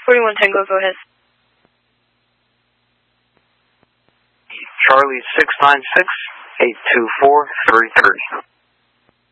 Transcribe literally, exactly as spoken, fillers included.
forty-one Tango, go ahead. Charlie six nine six, eight two four three three.